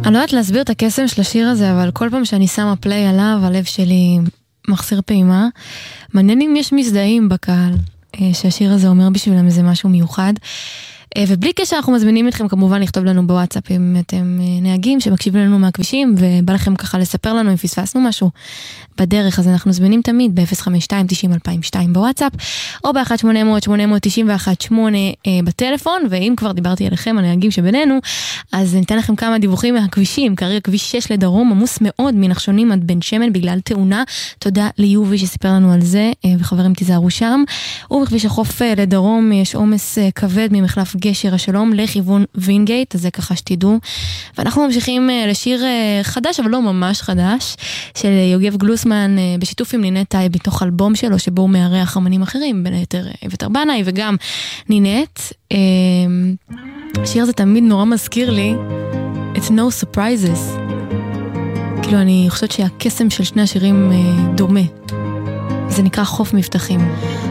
אני לא יודעת להסביר את הקסם של השיר הזה, אבל כל פעם שאני שמה פליי עליו, הלב שלי מחסיר פעימה. מעניין אם יש מזדהים בקהל, שהשיר הזה אומר בשבילם איזה משהו מיוחד. ובלי קשר אנחנו מזמינים אתכם כמובן לכתוב לנו בוואטסאפ אם אתם נהגים שמקשיבים לנו מהכבישים, ובא לכם ככה לספר לנו אם פספסנו משהו בדרך, אז אנחנו מזמינים תמיד ב-052-90-2002 בוואטסאפ, או ב-1-800-891-8 בטלפון. ואם כבר דיברתי עליכם, הנהגים שבינינו, אז ניתן לכם כמה דיווחים מהכבישים. כרגע כביש 6 לדרום עמוס מאוד מנחשונים עד בן שמן בגלל תאונה. תודה ליובי שסיפר לנו על זה, וחברים תיזהרו שם. ובכביש החוף לדרום יש עומס כבד ממחלף גשר השלום לכיוון וינגייט, אז זה ככה שתדעו. ואנחנו ממשיכים לשיר חדש, אבל לא ממש חדש, של יוגב גלוסמן בשיתוף עם נינת טייב מתוך אלבום שלו, שבו הוא מארח אמנים אחרים, בין היתר אביתר בנאי וגם נינת. השיר הזה תמיד נורא מזכיר לי It's No Surprises. כאילו אני חושבת שהקסם של שני השירים דומה. זה נקרא חוף מבטחים.